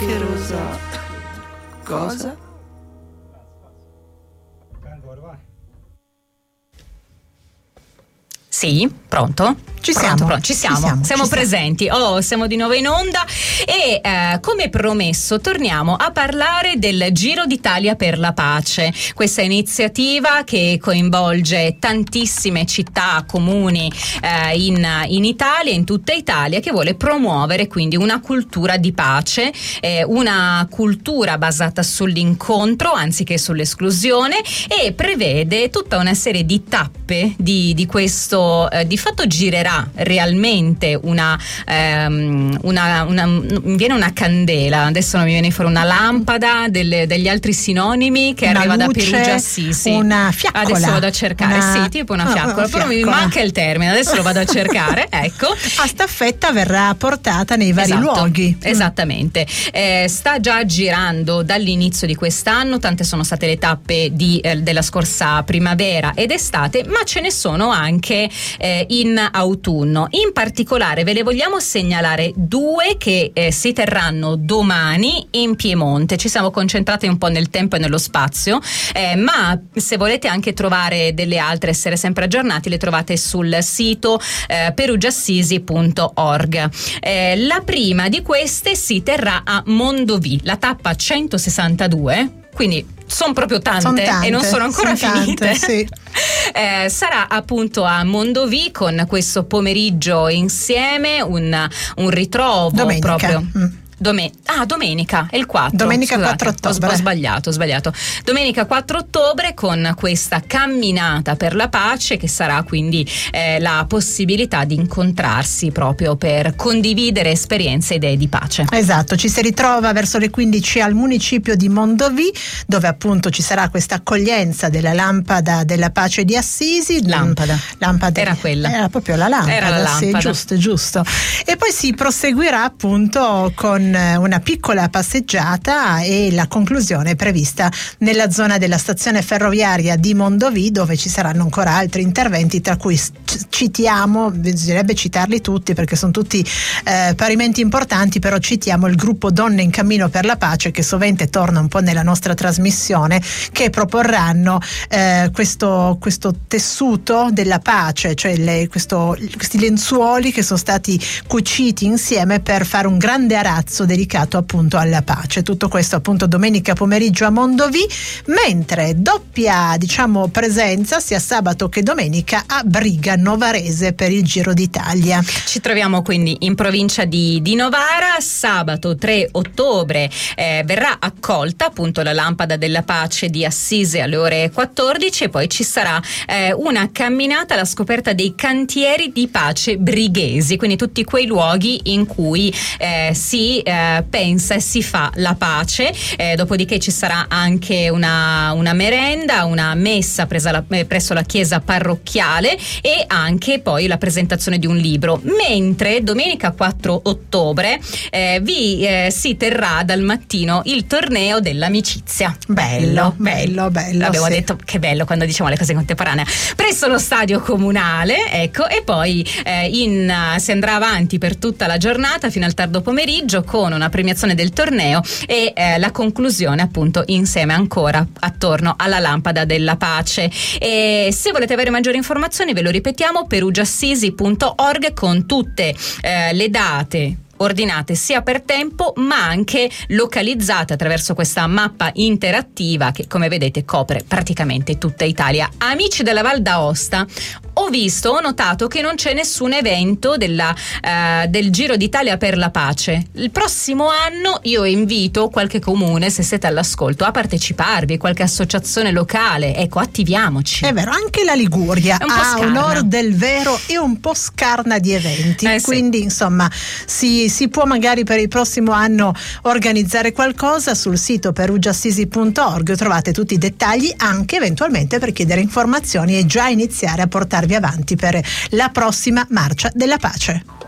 chiacchierosa. Cosa? Sì, pronto? Ci siamo. Siamo presenti. Siamo di nuovo in onda e come promesso torniamo a parlare del Giro d'Italia per la Pace, questa iniziativa che coinvolge tantissime città, comuni in Italia, in tutta Italia, che vuole promuovere quindi una cultura di pace, una cultura basata sull'incontro anziché sull'esclusione, e prevede tutta una serie di tappe di questo, di fatto girerà realmente mi viene una candela, adesso non mi viene fuori, una lampada, degli altri sinonimi che una arriva luce, da Perugia Assisi, una fiaccola, adesso vado a cercare, sì, tipo una fiaccola, però mi manca il termine, adesso lo vado a cercare. Ecco, a staffetta verrà portata nei vari luoghi. Esattamente, sta già girando dall'inizio di quest'anno, tante sono state le tappe della scorsa primavera ed estate, ma ce ne sono anche in autunno. In particolare ve le vogliamo segnalare due che si terranno domani in Piemonte. Ci siamo concentrati un po' nel tempo e nello spazio, ma se volete anche trovare delle altre, essere sempre aggiornati, le trovate sul sito perugiaassisi.org. La prima di queste si terrà a Mondovì, la tappa 162, quindi sono proprio tante e non sono ancora finite. Sì. Sarà appunto a Mondovì con questo pomeriggio insieme, un ritrovo domenica. Proprio. Domenica, è il 4. Domenica 4 ottobre. Ho sbagliato. Domenica 4 ottobre con questa camminata per la pace, che sarà quindi la possibilità di incontrarsi proprio per condividere esperienze e idee di pace. Esatto, ci si ritrova verso le 15 al municipio di Mondovì, dove appunto ci sarà questa accoglienza della lampada della pace di Assisi. Lampada. Era quella. Era proprio la lampada. Era la lampada. Sì, giusto. E poi si proseguirà appunto con una piccola passeggiata e la conclusione è prevista nella zona della stazione ferroviaria di Mondovì, dove ci saranno ancora altri interventi, tra cui citiamo, bisognerebbe citarli tutti perché sono tutti parimenti importanti, però citiamo il gruppo Donne in Cammino per la Pace, che sovente torna un po' nella nostra trasmissione, che proporranno questo tessuto della pace, cioè questi lenzuoli che sono stati cuciti insieme per fare un grande arazzo dedicato appunto alla pace. Tutto questo appunto domenica pomeriggio a Mondovì, mentre doppia presenza sia sabato che domenica a Briga Novarese per il Giro d'Italia. Ci troviamo quindi in provincia di Novara. Sabato 3 ottobre verrà accolta appunto la lampada della pace di Assisi alle ore 14 e poi ci sarà una camminata alla scoperta dei cantieri di pace brighesi, quindi tutti quei luoghi in cui si pensa e si fa la pace. Dopodiché ci sarà anche una merenda, una messa presso la chiesa parrocchiale e anche poi la presentazione di un libro, mentre domenica 4 ottobre si terrà dal mattino il torneo dell'amicizia. Bello. Abbiamo detto che bello quando diciamo le cose contemporanee, presso lo stadio comunale, ecco, e poi si andrà avanti per tutta la giornata fino al tardo pomeriggio con una premiazione del torneo e la conclusione appunto insieme ancora attorno alla lampada della pace. E se volete avere maggiori informazioni, ve lo ripetiamo, perugiaassisi.org, con tutte le date ordinate sia per tempo ma anche localizzate attraverso questa mappa interattiva che, come vedete, copre praticamente tutta Italia. Amici della Val d'Aosta, ho notato che non c'è nessun evento del Giro d'Italia per la Pace. Il prossimo anno io invito qualche comune, se siete all'ascolto, a parteciparvi, qualche associazione locale. Ecco, attiviamoci. È vero, anche la Liguria ha onor del vero e un po' scarna di eventi, quindi insomma si può magari per il prossimo anno organizzare qualcosa. Sul sito perugiaassisi.org trovate tutti i dettagli, anche eventualmente per chiedere informazioni e già iniziare a portarvi avanti per la prossima marcia della pace.